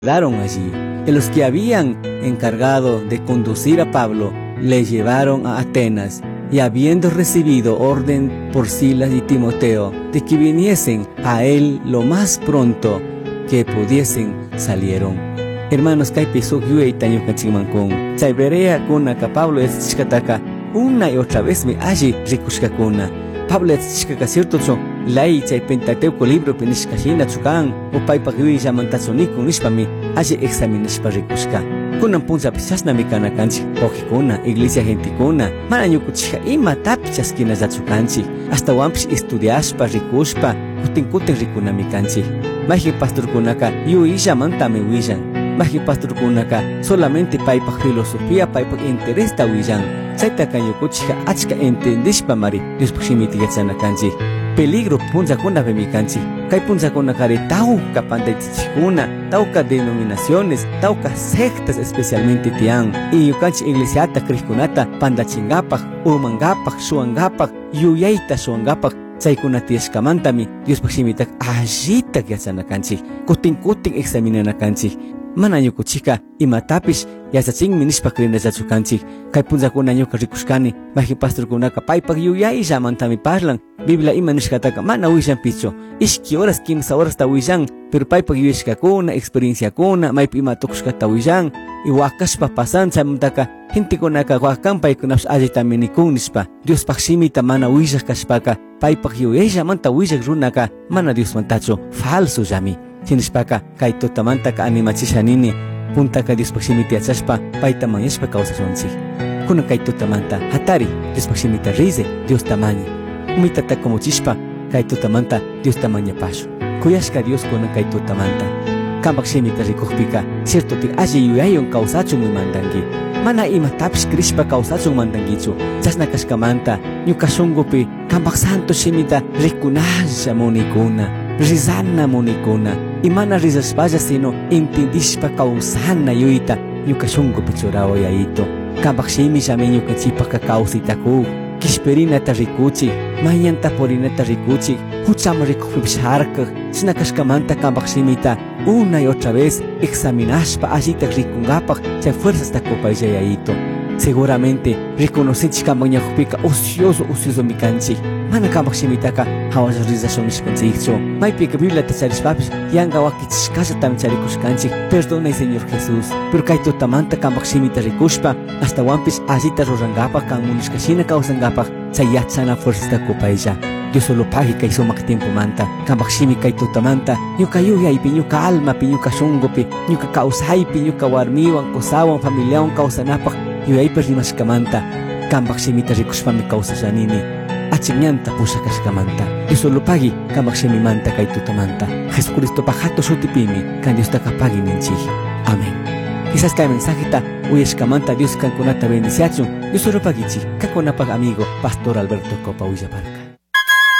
quedaron allí. Y los que habían encargado de conducir a Pablo le llevaron a Atenas, y habiendo recibido orden por Silas y Timoteo de que viniesen a él lo más pronto que pudiesen, salieron. Hermanos, kay pisuk yue taño kachimankun. Chayberea kuna ka Pablo es chikataka una y otra vez me allí rikushkakuna. Pablo es chikaka cierto so lai chay Pentateuco libro penishkashina chukan o paipa yui yamantatsoniku nishpami allí examinishpa rikushka. Kunan punza pichasna mikana kanchi ojikuna iglesia gentikuna mana ñukuchika ima tapichaskina yachukanchi hasta wampish estudiashpa rikushpa kutin rikunami kanchi. Maji pastorkunaka yui yamantami willan. Maji pastorkunaka solamente paipa filosofía paipa interés ta willan. Chayta kanyukuchika achka entendishpa mari Diospushimitigatsana kanchi. Peligro punzakuna vemikanchi. Kay punzakunakari tauka pantaychichikuna, tauka denominaciones, tauka sectas especialmente tian. Y yukanchi iglesiata krishkunata pandachingapaj, urmangapaj, shuangapaj, yuyaita shuangapaj. Chaykuna tiashkamantami Diospushimitak allita yatsana kanchi. Kutin examinana kanchi. Mana ñukuchika imatapish yachachinmi nishpa krinachachukanchik. Kay punzakuna ñuka rikushkani maji pastorkunaka paypak yuyay llamantami parlan. Biblia ima nishkataka mana willanpichu. Ishki horas 15 horas ta willan, pero paypak yuyashkakuna, experienciakuna, maypi ima tukushkata willan. Y wakashpa pasan chaymantaka hintikunaka wakan paykunapish allitami nikun nishpa. Diospaq shimita mana willak kashpaka paypak yuyay llamanta willak runaka mana Diosmantachu falso llami. Chinishpaka kay tutamantaka animachishanini puntaka Diospushimita yachashpa payta mañashpa kawsashunchik. Kuna kay tutamanta hatari Diospushimita rize Dios tamañi. Umitata komuchishpa kay tutamanta Dios tamaña pashu. Kuyashka Dios kuna kay tutamanta. Kambak shimita rikuqpika cierto ti alli yuyayon kawsachun mandangi. Mana ima tapish krishpa kawsachun mandangichu. Chasna kashkamanta ñuka shungupi kambak santo shimita rikunasha munikuna. Rizana munikuna. Imana rizashpalla sino intindishpa kawsana yuyita ñuka shungupi churawa yayito. Kambak shimi llame ñuka chipaka kawsitaku. Kishperinata rikuchi, mañanta porinata rikuchi, huchama rikupipish harkak, sinakashkamanta kambak shimita una y otra vez examinashpa allita rikungapag chay fuerzas takopaylla yayito. Seguramente reconocenchi kambak ñawpika ocioso mikanchi. Mana kambak shimitaka hawalla rizashonishkanchikchu. Maypika Biblia tacharishpapish yanga wakichishkasha tami charikushkanchik. Perdonay Señor Jesús. Pero kay tutamanta kambak shimita rikushpa hasta wampish allita rurangapag kan munishkashina kawsangapag chay yatsana fuerzas takopaylla. Dios solo pagi kay sumak tiempo manta. Kambak shimi kay tutamanta ñuka yuyaypi, ñuka almapi, ñuka shungupi, ñuka kawsaypi, ñuka warmiwan, kusawan, familiawan kawsanapag yuyaypi rimashkamanta. Kambak shimita rikushpami kawsashanini. Achiñanta pushakashkamanta. Dios solo pagi kambak shimi manta kay tutamanta. Jesucristo pajato shutipimi kan Dios takapagi ninchik. Amén. Quizás kay mensajita uyashkamanta Dios kankunata bendiciachun. Dios solo pagichi kakunapag amigo Pastor Alberto Copa Villaparca.